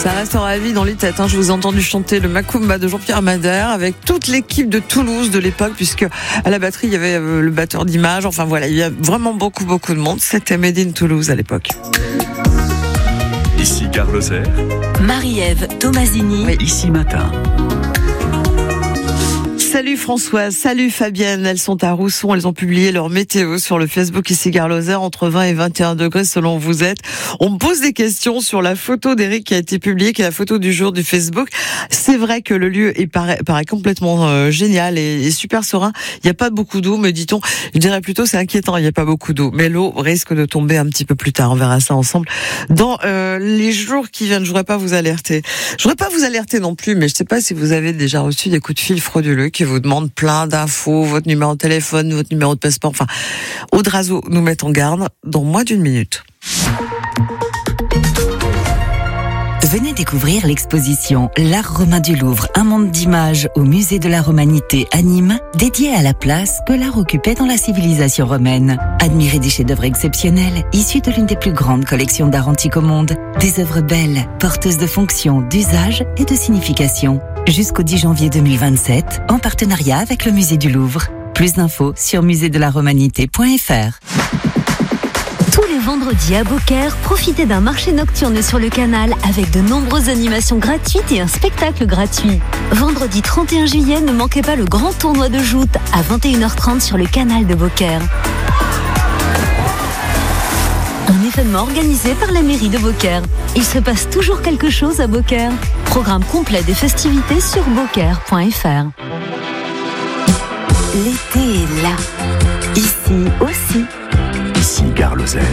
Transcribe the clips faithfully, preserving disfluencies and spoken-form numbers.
Ça restera à vie dans les têtes. Hein. Je vous ai entendu chanter le Macumba de Jean-Pierre Madère avec toute l'équipe de Toulouse de l'époque, puisque à la batterie, il y avait le batteur d'Images. Enfin voilà, il y a vraiment beaucoup, beaucoup de monde. C'était Made in Toulouse à l'époque. Ici Gare Lozère. Marie-Ève Tomasini. Oui. Ici Matin. Salut Françoise, salut Fabienne, elles sont à Rousson, elles ont publié leur météo sur le Facebook ici Gare Lozère, entre vingt et vingt et un degrés selon où vous êtes. On me pose des questions sur la photo d'Éric qui a été publiée, qui est la photo du jour du Facebook. C'est vrai que le lieu est paraît, paraît complètement euh, génial et, et super serein. Il n'y a pas beaucoup d'eau, me dit-on. Je dirais plutôt c'est inquiétant, il n'y a pas beaucoup d'eau. Mais l'eau risque de tomber un petit peu plus tard. On verra ça ensemble dans euh, les jours qui viennent. Je voudrais pas vous alerter. Je voudrais pas vous alerter non plus, mais je sais pas si vous avez déjà reçu des coups de fil frauduleux qui vous demandent plein d'infos, votre numéro de téléphone, votre numéro de passeport. Enfin, Audrazo nous met en garde dans moins d'une minute. Venez découvrir l'exposition L'Art romain du Louvre, un monde d'images au musée de la Romanité à Nîmes, dédié à la place que l'art occupait dans la civilisation romaine. Admirez des chefs-d'œuvre exceptionnels, issus de l'une des plus grandes collections d'art antique au monde. Des œuvres belles, porteuses de fonctions, d'usage et de signification. Jusqu'au dix janvier deux mille vingt-sept, en partenariat avec le musée du Louvre. Plus d'infos sur musée de la romanité point f r. Tous les vendredis à Beaucaire, profitez d'un marché nocturne sur le canal avec de nombreuses animations gratuites et un spectacle gratuit. Vendredi trente et un juillet, ne manquez pas le grand tournoi de joute à vingt et une heures trente sur le canal de Beaucaire. Un événement organisé par la mairie de Beaucaire. Il se passe toujours quelque chose à Beaucaire. Programme complet des festivités sur beaucaire point f r. L'été est là. Ici aussi. Ici Gare Lozère.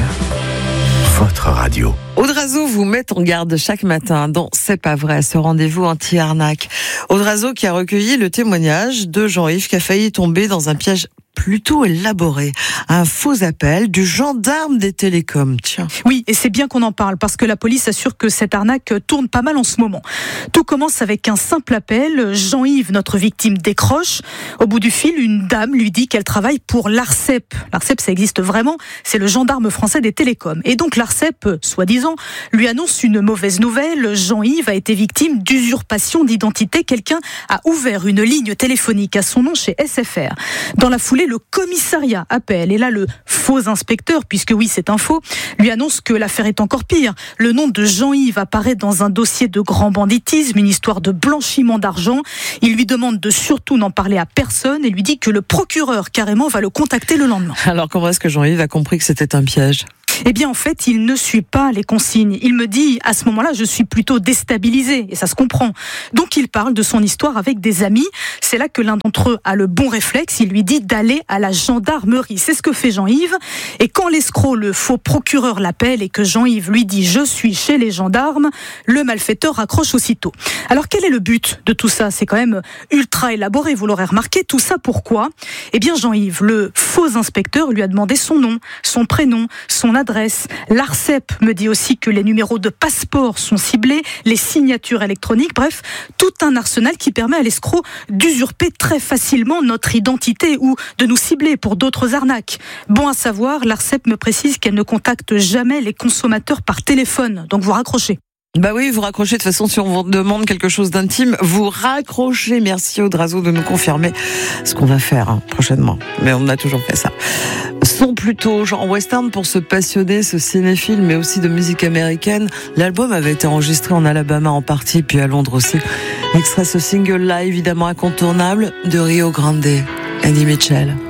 Votre radio. Audrazo vous met en garde chaque matin dans C'est pas vrai, ce rendez-vous anti-arnaque. Audrazo qui a recueilli le témoignage de Jean-Yves qui a failli tomber dans un piège plutôt élaboré. Un faux appel du gendarme des télécoms. Tiens. Oui, et c'est bien qu'on en parle parce que la police assure que cette arnaque tourne pas mal en ce moment. Tout commence avec un simple appel. Jean-Yves, notre victime, décroche. Au bout du fil, une dame lui dit qu'elle travaille pour l'Arcep. L'Arcep, ça existe vraiment. C'est le gendarme français des télécoms. Et donc l'Arcep, soi-disant, lui annonce une mauvaise nouvelle. Jean-Yves a été victime d'usurpation d'identité. Quelqu'un a ouvert une ligne téléphonique à son nom chez S F R. Dans la foulée, le commissariat appelle. Et là, le faux inspecteur, puisque oui, c'est un faux, lui annonce que l'affaire est encore pire. Le nom de Jean-Yves apparaît dans un dossier de grand banditisme, une histoire de blanchiment d'argent. Il lui demande de surtout n'en parler à personne et lui dit que le procureur, carrément, va le contacter le lendemain. Alors, comment est-ce que Jean-Yves a compris que c'était un piège ? Eh bien, en fait, il ne suit pas les consignes. Il me dit, à ce moment-là, je suis plutôt déstabilisé, et ça se comprend. Donc, il parle de son histoire avec des amis. C'est là que l'un d'entre eux a le bon réflexe. Il lui dit d'aller à la gendarmerie. C'est ce que fait Jean-Yves. Et quand l'escroc, le faux procureur, l'appelle et que Jean-Yves lui dit « je suis chez les gendarmes », le malfaiteur raccroche aussitôt. Alors, quel est le but de tout ça ? C'est quand même ultra élaboré, vous l'aurez remarqué. Tout ça, pourquoi ? Eh bien, Jean-Yves, le faux inspecteur, lui a demandé son nom, son prénom, son adresse. L'Arcep me dit aussi que les numéros de passeport sont ciblés, les signatures électroniques, bref, tout un arsenal qui permet à l'escroc d'usurper très facilement notre identité ou de nous cibler pour d'autres arnaques. Bon à savoir, l'Arcep me précise qu'elle ne contacte jamais les consommateurs par téléphone, donc vous raccrochez. Bah oui, vous raccrochez. De toute façon, si on vous demande quelque chose d'intime, vous raccrochez. Merci Audrazo de nous confirmer ce qu'on va faire hein, prochainement. Mais on a toujours fait ça. Son plutôt genre western pour se passionner, ce cinéphile, mais aussi de musique américaine. L'album avait été enregistré en Alabama en partie, puis à Londres aussi. Extrait ce single-là, évidemment incontournable, de Rio Grande, Eddie Mitchell.